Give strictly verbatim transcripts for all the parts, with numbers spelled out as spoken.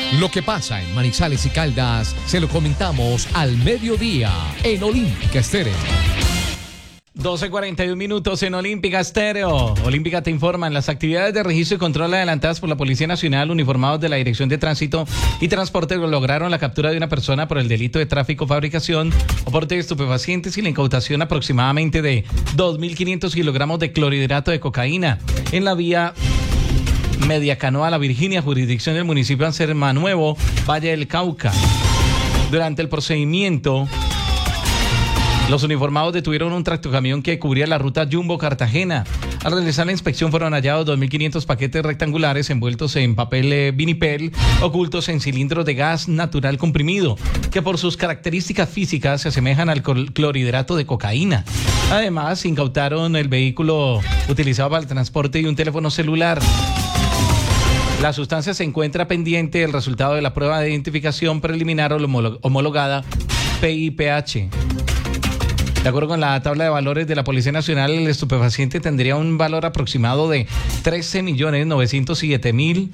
Lo que pasa en Manizales y Caldas se lo comentamos al mediodía en Olímpica Estéreo. doce cuarenta y un minutos en Olímpica Estéreo. Olímpica te informa en las actividades de registro y control adelantadas por la Policía Nacional. Uniformados de la Dirección de Tránsito y Transporte lograron la captura de una persona por el delito de tráfico, fabricación o porte de estupefacientes y la incautación aproximadamente de dos mil quinientos kilogramos de clorhidrato de cocaína en la vía Mediacanoa La Virginia, jurisdicción del municipio de Anserma Nuevo, Valle del Cauca. Durante el procedimiento, los uniformados detuvieron un tractocamión que cubría la ruta Jumbo-Cartagena. Al realizar la inspección fueron hallados dos mil quinientos paquetes rectangulares envueltos en papel eh, vinipel, ocultos en cilindros de gas natural comprimido, que por sus características físicas se asemejan al clorhidrato de cocaína. Además, incautaron el vehículo utilizado para el transporte y un teléfono celular. La sustancia se encuentra pendiente del resultado de la prueba de identificación preliminar homologada P I P H. De acuerdo con la tabla de valores de la Policía Nacional, el estupefaciente tendría un valor aproximado de trece millones novecientos siete mil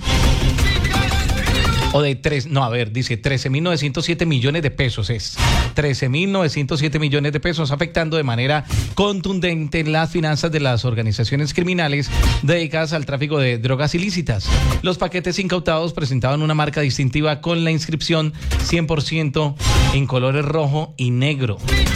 o de tres, no, a ver, dice trece mil novecientos siete millones de pesos, es trece mil novecientos siete millones de pesos, afectando de manera contundente las finanzas de las organizaciones criminales dedicadas al tráfico de drogas ilícitas. Los paquetes incautados presentaban una marca distintiva con la inscripción cien por ciento en colores rojo y negro.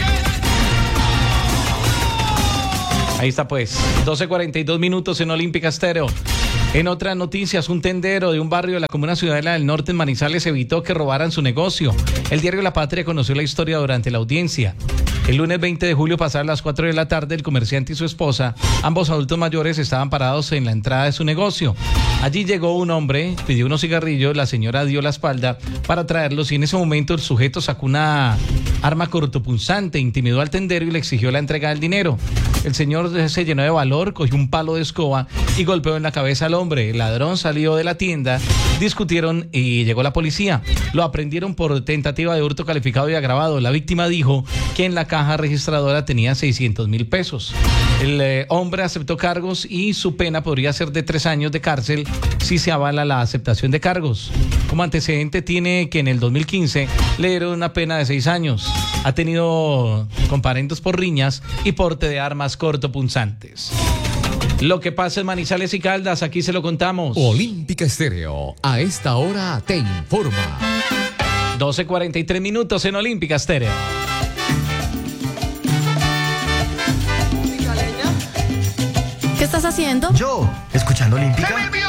Ahí está pues, doce cuarenta y dos minutos en Olímpica Estéreo. En otras noticias, un tendero de un barrio de la comuna Ciudadela del Norte en Manizales evitó que robaran su negocio. El diario La Patria conoció la historia durante la audiencia. El lunes veinte de julio, pasadas las cuatro de la tarde, el comerciante y su esposa, ambos adultos mayores, estaban parados en la entrada de su negocio. Allí llegó un hombre, pidió unos cigarrillos, la señora dio la espalda para traerlos y en ese momento el sujeto sacó una arma cortopunzante, intimidó al tendero y le exigió la entrega del dinero. El señor se llenó de valor, cogió un palo de escoba y golpeó en la cabeza al hombre. El ladrón salió de la tienda, discutieron y llegó la policía. Lo aprendieron por tentativa de hurto calificado y agravado. La víctima dijo que en la caja registradora tenía seiscientos mil pesos. El eh, hombre aceptó cargos y su pena podría ser de tres años de cárcel si se avala la aceptación de cargos. Como antecedente tiene que en el dos mil quince le dieron una pena de seis años. Ha tenido comparendos por riñas y porte de armas cortopunzantes. Lo que pasa en Manizales y Caldas, aquí se lo contamos. Olímpica Estéreo, a esta hora te informa. doce cuarenta y tres minutos en Olímpica Estéreo. ¿Qué estás haciendo? Yo, escuchando Olímpica.